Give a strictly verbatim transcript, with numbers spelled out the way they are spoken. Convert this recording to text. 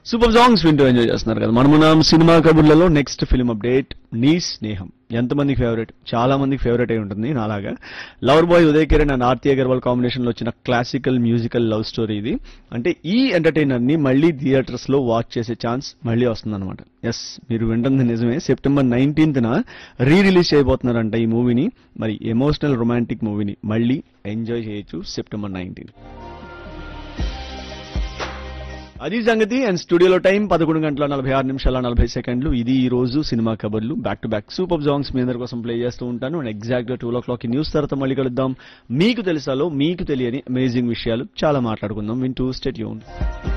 Super songs వింటూ enjoy చేస్తున్నారు కదా. మనమున్నాం సినిమా కబుర్లలో. నెక్స్ట్ ఫిల్మ్ అప్డేట్ నీ స్నేహం. ఎంతమందికి ఫేవరెట్? చాలా మందికి ఫేవరెట్ అయి ఉంటుంది నాలాగా. Lover boy Uday Kiran and Aarti Agarwal combination లో వచ్చిన క్లాసికల్ మ్యూజికల్ లవ్ స్టోరీ ఇది. అంటే ఈ ఎంటర్టైనర్ ని మళ్ళీ థియేటర్స్ లో వాచ్ చేసే ఛాన్స్ మళ్ళీ వస్తుందన్నమాట. ఎస్, మీరు వింటుంది నిజమే. సెప్టెంబర్ నైన్టీన్త్ న రీ రిలీజ్ చేయబోతున్నారంట ఈ మూవీని. మరి ఎమోషనల్ రొమాంటిక్ మూవీని మళ్ళీ ఎంజాయ్ చేయొచ్చు సెప్టెంబర్ నైన్టీన్త్. అది సంగతి. అండ్ స్టూడియోలో టైం పదకొండు గంటల నలభై ఆరు నిమిషాల నలభై సెకండ్లు. ఇది ఈ రోజు సినిమా కబుర్లు. Back to back super songs మీ అందరి కోసం ప్లే చేస్తూ ఉంటాను. అండ్ ఎగ్జాక్ట్ గా టూ ఓ క్లాక్ న్యూస్ తర్వాత మళ్ళీ కలుద్దాం. మీకు తెలుసాలో మీకు తెలియని అమేజింగ్ విషయాలు చాలా మాట్లాడుకుందాం. వింటూ స్టే ట్యూన్.